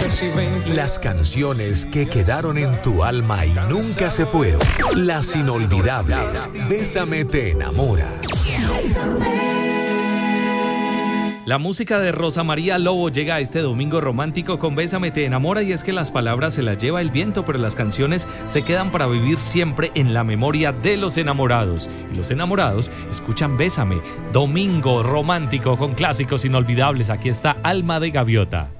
Las canciones que quedaron en tu alma y nunca se fueron. Las inolvidables. Bésame te enamora. La música de Rosa María Lobo llega este domingo romántico con Bésame te enamora, y es que las palabras se las lleva el viento, pero las canciones se quedan para vivir siempre en la memoria de los enamorados. Y los enamorados escuchan Bésame, domingo romántico con clásicos inolvidables. Aquí está Alma de Gaviota.